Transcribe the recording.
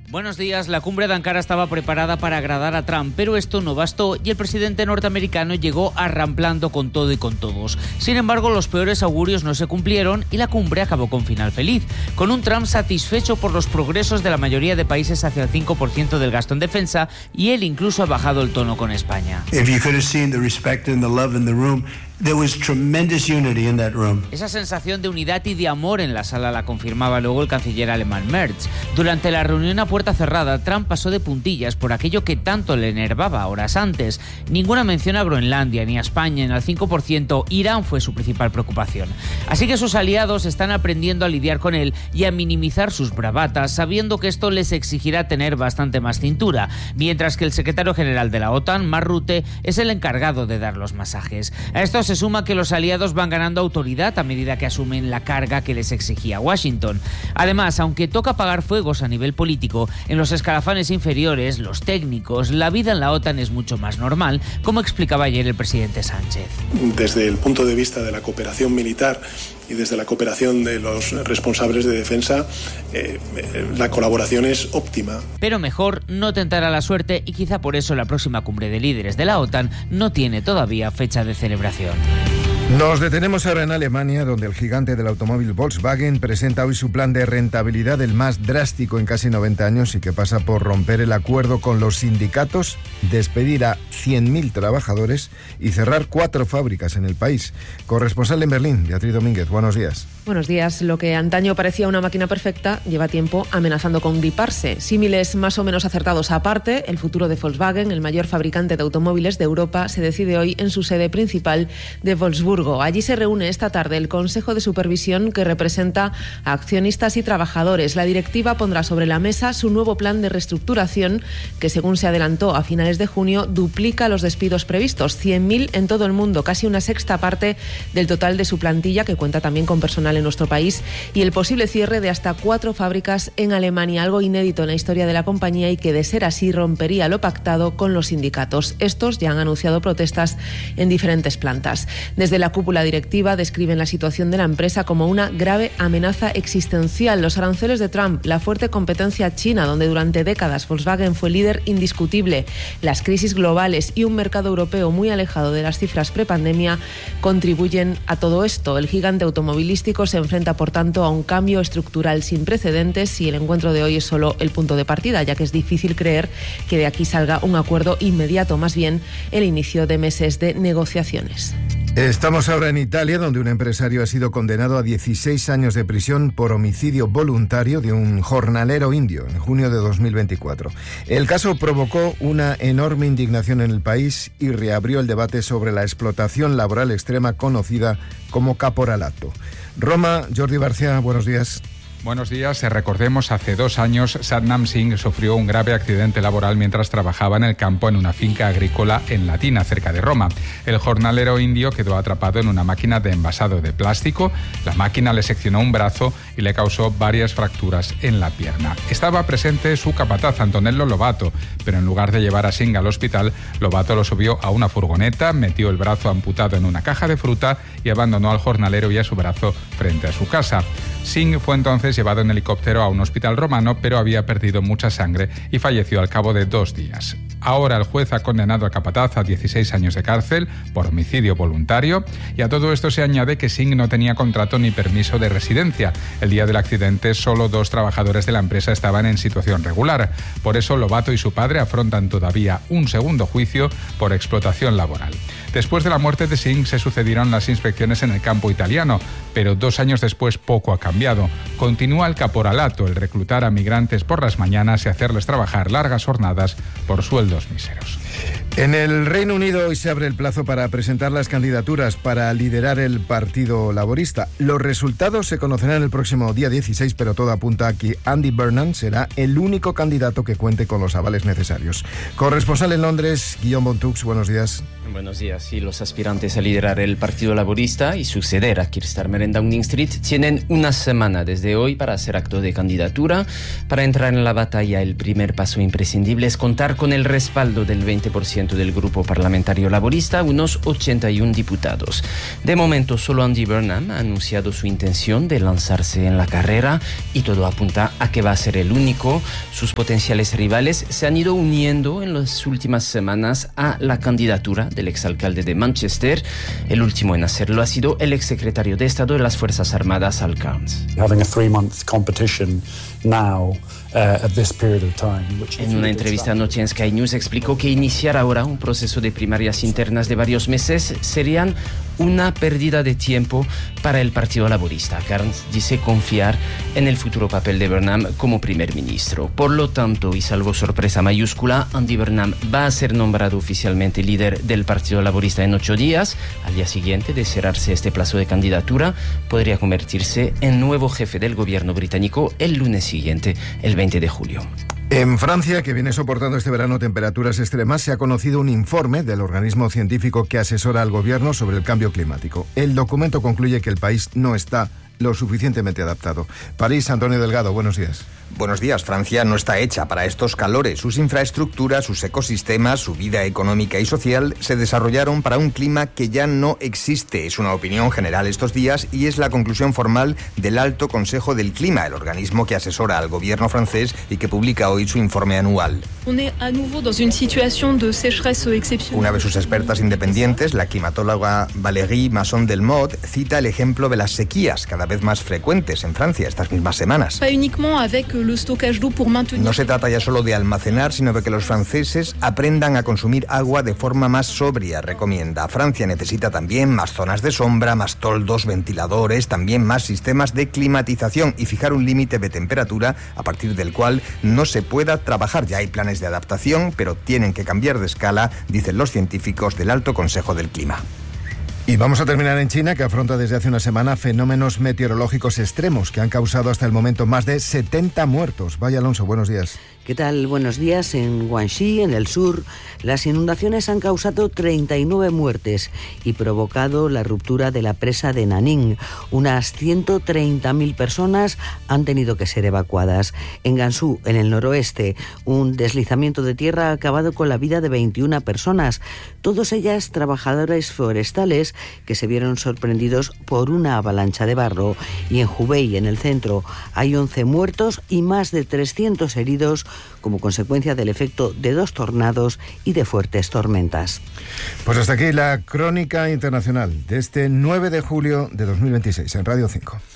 Buenos días. La cumbre de Ankara estaba preparada para agradar a Trump, pero esto no bastó y el presidente norteamericano llegó arramplando con todo y con todos. Sin embargo, los peores augurios no se cumplieron y la cumbre acabó con final feliz, con un Trump satisfecho por los progresos de la mayoría de países hacia el 5% del gasto en defensa, y él incluso ha bajado el tono con España. There was tremendous unity in that room. Esa sensación de unidad y de amor en la sala la confirmaba luego el canciller alemán Merz. Durante la reunión a puerta cerrada, Trump pasó de puntillas por aquello que tanto le enervaba horas antes. Ninguna mención a Groenlandia ni a España en el 5%, Irán fue su principal preocupación. Así que sus aliados están aprendiendo a lidiar con él y a minimizar sus bravatas, sabiendo que esto les exigirá tener bastante más cintura, mientras que el secretario general de la OTAN, Mark Rutte, es el encargado de dar los masajes. A esto se suma que los aliados van ganando autoridad a medida que asumen la carga que les exigía Washington. Además, aunque toca apagar fuegos a nivel político, en los escalafones inferiores, los técnicos, la vida en la OTAN es mucho más normal, como explicaba ayer el presidente Sánchez. Desde el punto de vista de la cooperación militar y desde la cooperación de los responsables de defensa, la colaboración es óptima. Pero mejor no tentar a la suerte y quizá por eso la próxima cumbre de líderes de la OTAN no tiene todavía fecha de celebración. Nos detenemos ahora en Alemania, donde el gigante del automóvil Volkswagen presenta hoy su plan de rentabilidad, el más drástico en casi 90 años y que pasa por romper el acuerdo con los sindicatos, despedir a 100.000 trabajadores y cerrar 4 fábricas en el país. Corresponsal en Berlín, Beatriz Domínguez, buenos días. Buenos días. Lo que antaño parecía una máquina perfecta lleva tiempo amenazando con griparse. Símiles más o menos acertados aparte, el futuro de Volkswagen, el mayor fabricante de automóviles de Europa, se decide hoy en su sede principal de Wolfsburgo. Allí se reúne esta tarde el Consejo de Supervisión que representa a accionistas y trabajadores. La directiva pondrá sobre la mesa su nuevo plan de reestructuración que, según se adelantó a finales de junio, duplica los despidos previstos, 100.000 en todo el mundo, casi una sexta parte del total de su plantilla, que cuenta también con personal en nuestro país, y el posible cierre de hasta 4 fábricas en Alemania, algo inédito en la historia de la compañía y que, de ser así, rompería lo pactado con los sindicatos. Estos ya han anunciado protestas en diferentes plantas. Desde la cúpula directiva describen la situación de la empresa como una grave amenaza existencial. Los aranceles de Trump, la fuerte competencia china, donde durante décadas Volkswagen fue líder indiscutible, las crisis globales y un mercado europeo muy alejado de las cifras prepandemia contribuyen a todo esto. El gigante automovilístico se enfrenta, por tanto, a un cambio estructural sin precedentes y el encuentro de hoy es solo el punto de partida, ya que es difícil creer que de aquí salga un acuerdo inmediato, más bien el inicio de meses de negociaciones. Estamos ahora en Italia, donde un empresario ha sido condenado a 16 años de prisión por homicidio voluntario de un jornalero indio en junio de 2024. El caso provocó una enorme indignación en el país y reabrió el debate sobre la explotación laboral extrema conocida como caporalato. Roma, Jordi Barcia, buenos días. Buenos días. Recordemos, hace 2 años Satnam Singh sufrió un grave accidente laboral mientras trabajaba en el campo en una finca agrícola en Latina, cerca de Roma. El jornalero indio quedó atrapado en una máquina de envasado de plástico. La máquina le seccionó un brazo y le causó varias fracturas en la pierna. Estaba presente su capataz, Antonello Lobato, pero en lugar de llevar a Singh al hospital, Lobato lo subió a una furgoneta, metió el brazo amputado en una caja de fruta y abandonó al jornalero y a su brazo frente a su casa. Singh fue entonces llevado en helicóptero a un hospital romano, pero había perdido mucha sangre y falleció al cabo de 2 días. Ahora el juez ha condenado al capataz a 16 años de cárcel por homicidio voluntario, y a todo esto se añade que Singh no tenía contrato ni permiso de residencia. El día del accidente solo 2 trabajadores de la empresa estaban en situación regular. Por eso Lobato y su padre afrontan todavía un segundo juicio por explotación laboral. Después de la muerte de Singh se sucedieron las inspecciones en el campo italiano, pero 2 años después poco ha cambiado. Continúa el caporalato, el reclutar a migrantes por las mañanas y hacerles trabajar largas jornadas por sueldos míseros. En el Reino Unido hoy se abre el plazo para presentar las candidaturas para liderar el Partido Laborista. Los resultados se conocerán el próximo día 16, pero todo apunta a que Andy Burnham será el único candidato que cuente con los avales necesarios. Corresponsal en Londres, Guillaume Bontux, buenos días. Buenos días. Sí, los aspirantes a liderar el Partido Laborista y suceder a Keir Starmer en Downing Street tienen una semana desde hoy para hacer acto de candidatura. Para entrar en la batalla, el primer paso imprescindible es contar con el respaldo del 20% del grupo parlamentario laborista, unos 81 diputados. De momento, solo Andy Burnham ha anunciado su intención de lanzarse en la carrera y todo apunta a que va a ser el único. Sus potenciales rivales se han ido uniendo en las últimas semanas a la candidatura del exalcalde de Manchester. El último en hacerlo ha sido el exsecretario de Estado de las Fuerzas Armadas, Al Cairns. En una entrevista anoche en Sky News explicó que iniciar ahora un proceso de primarias internas de varios meses serían una pérdida de tiempo para el Partido Laborista. Cairns dice confiar en el futuro papel de Burnham como primer ministro. Por lo tanto, y salvo sorpresa mayúscula, Andy Burnham va a ser nombrado oficialmente líder del Partido Laborista en 8 días. Al día siguiente de cerrarse este plazo de candidatura, podría convertirse en nuevo jefe del gobierno británico el lunes siguiente, el 20 de julio. En Francia, que viene soportando este verano temperaturas extremas, se ha conocido un informe del organismo científico que asesora al gobierno sobre el cambio climático. El documento concluye que el país no está lo suficientemente adaptado. París, Antonio Delgado, buenos días. Buenos días. Francia no está hecha para estos calores. Sus infraestructuras, sus ecosistemas, su vida económica y social se desarrollaron para un clima que ya no existe. Es una opinión general estos días y es la conclusión formal del Alto Consejo del Clima, el organismo que asesora al gobierno francés y que publica hoy su informe anual. Una de sus expertas independientes, la climatóloga Valérie Masson-Delmotte, cita el ejemplo de las sequías cada vez más frecuentes en Francia estas mismas semanas. No se trata ya solo de almacenar, sino de que los franceses aprendan a consumir agua de forma más sobria, recomienda. Francia necesita también más zonas de sombra, más toldos, ventiladores, también más sistemas de climatización y fijar un límite de temperatura a partir del cual no se pueda trabajar. Ya hay planes de adaptación, pero tienen que cambiar de escala, dicen los científicos del Alto Consejo del Clima. Y vamos a terminar en China, que afronta desde hace una semana fenómenos meteorológicos extremos que han causado hasta el momento más de 70 muertos. Vaya Alonso, buenos días. ¿Qué tal? Buenos días. En Guangxi, en el sur, las inundaciones han causado 39 muertes y provocado la ruptura de la presa de Nanning. Unas 130.000 personas han tenido que ser evacuadas. En Gansu, en el noroeste, un deslizamiento de tierra ha acabado con la vida de 21 personas, todas ellas trabajadores forestales que se vieron sorprendidos por una avalancha de barro. Y en Hubei, en el centro, hay 11 muertos y más de 300 heridos como consecuencia del efecto de 2 tornados y de fuertes tormentas. Pues hasta aquí la crónica internacional de este 9 de julio de 2026 en Radio 5.